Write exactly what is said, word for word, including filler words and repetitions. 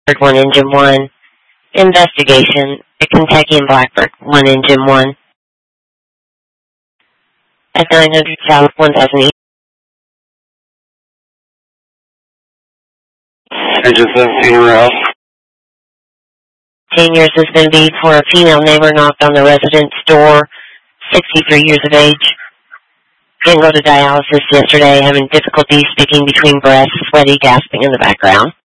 one Engine one. Investigation at Kentucky and Blackbird one Engine one. At nine hundred South one thousand East. Engine seventeen Rouse. Seniors has been beat for a female neighbor knocked on the resident's door, sixty-three years of age. Didn't go to dialysis yesterday, having difficulty speaking between breaths, sweaty, gasping in the background.